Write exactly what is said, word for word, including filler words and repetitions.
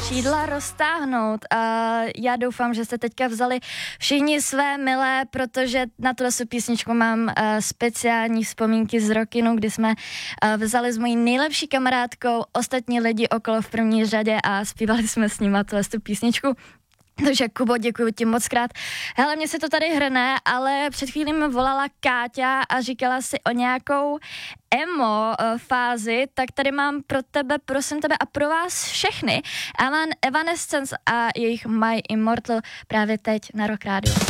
Křídla roztáhnout. A já doufám, že jste teďka vzali všichni své milé, protože na tuhle písničku mám uh, speciální vzpomínky z Rockinu, kdy jsme uh, vzali s mojí nejlepší kamarádkou ostatní lidi okolo v první řadě a zpívali jsme s nima tuhle písničku. Takže Kubo, děkuji ti moc krát. Hele, mně se to tady hrne, ale před chvílí mi volala Káťa a říkala si o nějakou emo uh, fázi, tak tady mám pro tebe, prosím tebe a pro vás všechny Evan, Evanescence a jejich My Immortal právě teď na Rock Radio.